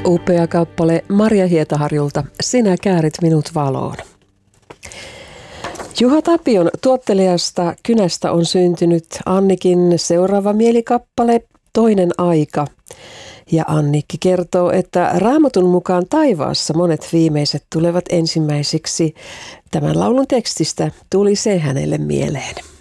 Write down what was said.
Upea kappale Marja Hietaharjulta, Sinä käärit minut valoon. Juha Tapion tuottelijasta kynästä on syntynyt Annikin seuraava mielikappale, Toinen aika. Ja Annikki kertoo, että Raamatun mukaan taivaassa monet viimeiset tulevat ensimmäisiksi. Tämän laulun tekstistä tuli se hänelle mieleen.